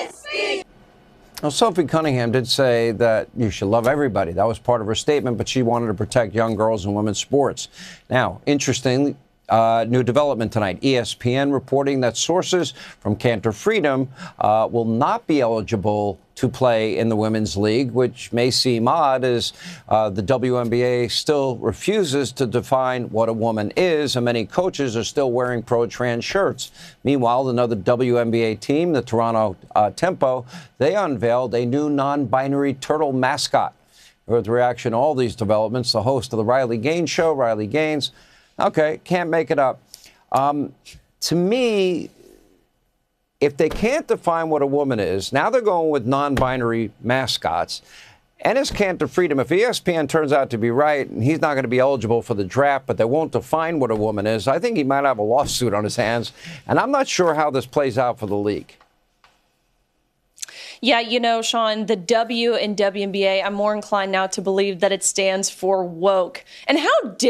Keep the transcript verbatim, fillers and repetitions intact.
Now, Sophie Cunningham did say that you should love everybody. That was part of her statement, but she wanted to protect young girls and women's sports. Now, interestingly, uh, new development tonight. E S P N reporting that sources from Cantor Freedom uh, will not be eligible to play in the Women's League, which may seem odd as uh, the W N B A still refuses to define what a woman is, and many coaches are still wearing pro-trans shirts. Meanwhile, another W N B A team, the Toronto uh, Tempo, they unveiled a new non-binary turtle mascot. With reaction to all these developments, the host of the Riley Gaines Show, Riley Gaines, okay, can't make it up. Um, to me, if they can't define what a woman is, now they're going with non-binary mascots. And as Cantor Freedom, if E S P N turns out to be right, and he's not going to be eligible for the draft, but they won't define what a woman is, I think he might have a lawsuit on his hands. And I'm not sure how this plays out for the league. Yeah, you know, Sean, the W in W N B A, I'm more inclined now to believe that it stands for woke. And how dare